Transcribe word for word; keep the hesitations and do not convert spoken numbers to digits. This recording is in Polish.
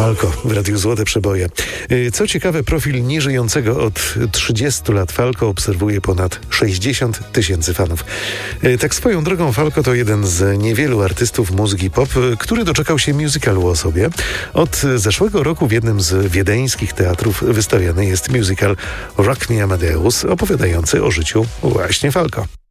Falco w Radiu Złote Przeboje. Co ciekawe, profil nieżyjącego od trzydziestu lat Falco obserwuje ponad sześćdziesiąt tysięcy fanów. Tak swoją drogą, Falco to jeden z niewielu artystów muzyki pop, który doczekał się musicalu o sobie. Od zeszłego roku w jednym z wiedeńskich teatrów wystawiany jest musical Rock Me Amadeus, opowiadający o życiu właśnie Falco.